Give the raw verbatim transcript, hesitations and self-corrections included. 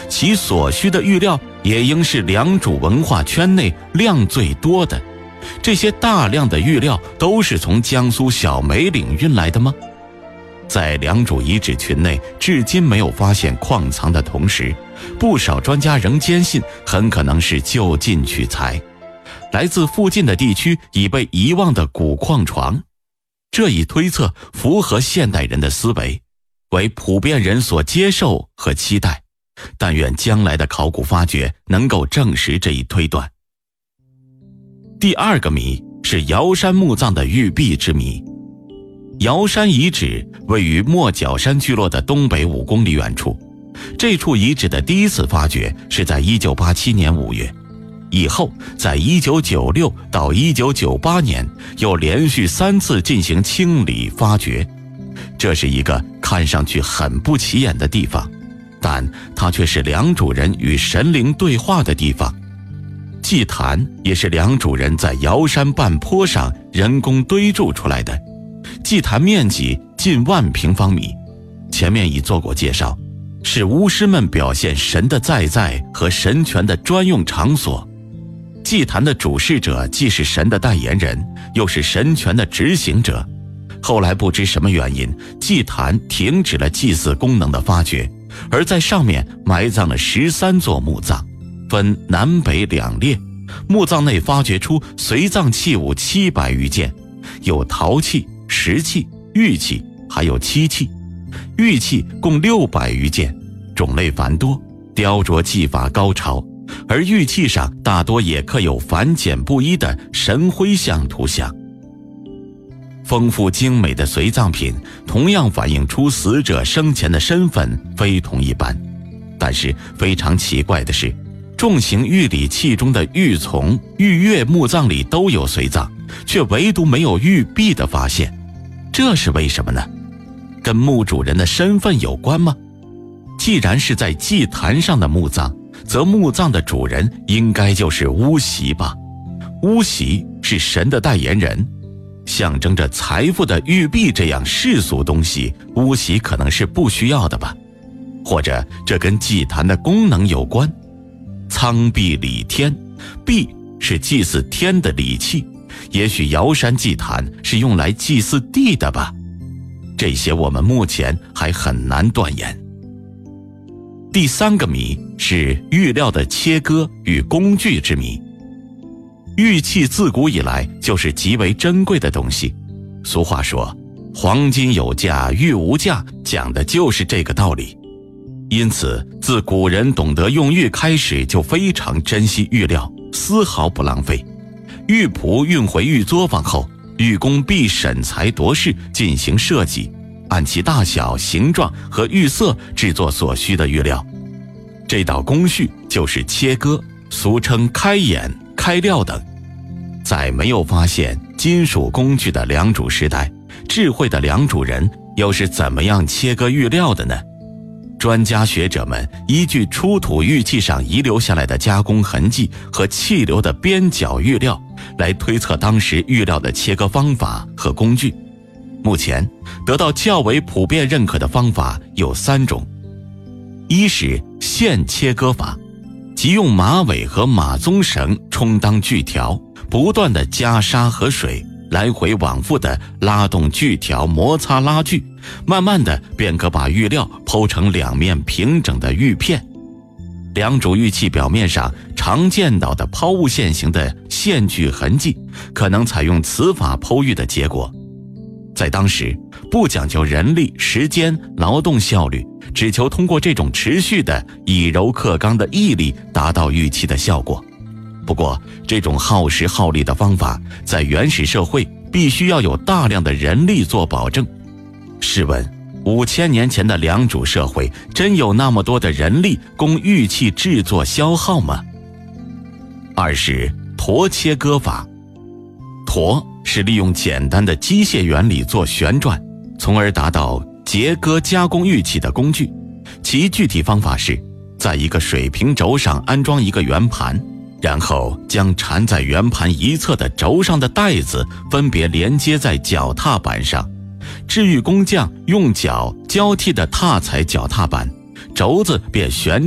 其所需的玉料也应是良渚文化圈内量最多的。这些大量的玉料都是从江苏小梅岭运来的吗？在良渚遗址群内至今没有发现矿藏的同时，不少专家仍坚信很可能是就近取材，来自附近的地区已被遗忘的古矿床。这一推测符合现代人的思维，为普遍人所接受和期待，但愿将来的考古发掘能够证实这一推断。第二个谜是瑶山墓葬的玉璧之谜。瑶山遗址位于莫角山聚落的东北五公里远处，这处遗址的第一次发掘是在一九八七年五月，以后在一九九六到一九九八年又连续三次进行清理发掘。这是一个看上去很不起眼的地方，但它却是良渚人与神灵对话的地方。祭坛也是良渚人在瑶山半坡上人工堆筑出来的，祭坛面积近万平方米，前面已做过介绍，是巫师们表现神的在在和神权的专用场所。祭坛的主事者既是神的代言人，又是神权的执行者。后来不知什么原因，祭坛停止了祭祀功能的发掘，而在上面埋葬了十三座墓葬，分南北两列。墓葬内发掘出随葬器物七百余件，有陶器、石器、玉器，还有漆器。玉器共六百余件，种类繁多，雕琢技法高超，而玉器上大多也刻有繁简不一的神徽像图像。丰富精美的随葬品同样反映出死者生前的身份非同一般，但是非常奇怪的是，重型玉礼器中的玉琮、玉钺墓葬里都有随葬，却唯独没有玉璧的发现，这是为什么呢？跟墓主人的身份有关吗？既然是在祭坛上的墓葬，则墓葬的主人应该就是巫习吧？巫习是神的代言人，象征着财富的玉璧这样世俗东西，巫习可能是不需要的吧？或者这跟祭坛的功能有关？苍璧礼天，璧是祭祀天的礼器，也许瑶山祭坛是用来祭祀地的吧？这些我们目前还很难断言。第三个谜是玉料的切割与工具之谜。玉器自古以来就是极为珍贵的东西，俗话说黄金有价玉无价，讲的就是这个道理。因此自古人懂得用玉开始，就非常珍惜玉料，丝毫不浪费。玉仆运回玉作坊后，玉工必审材夺饰进行设计，按其大小、形状和玉色制作所需的玉料。这道工序就是切割，俗称开眼、开料等。在没有发现金属工具的良渚时代，智慧的良渚人又是怎么样切割玉料的呢？专家学者们依据出土玉器上遗留下来的加工痕迹和气流的边角玉料，来推测当时玉料的切割方法和工具。目前得到较为普遍认可的方法有三种。一是线切割法，即用马尾和马鬃绳充当锯条，不断的加沙和水，来回往复的拉动锯条摩擦拉锯，慢慢的便可把玉料剖成两面平整的玉片。良渚玉器表面上常见到的抛物线形的线锯痕迹，可能采用此法剖玉的结果。在当时不讲究人力、时间、劳动效率，只求通过这种持续的以柔克刚的毅力达到玉器的效果。不过这种耗时耗力的方法在原始社会必须要有大量的人力做保证。试问五千年前的良渚社会真有那么多的人力供玉器制作消耗吗？二是橐切割法。橐是利用简单的机械原理做旋转，从而达到截割加工玉器的工具。其具体方法是在一个水平轴上安装一个圆盘，然后将缠在圆盘一侧的轴上的带子分别连接在脚踏板上，制玉工匠用脚交替地踏踩脚踏板，轴子便旋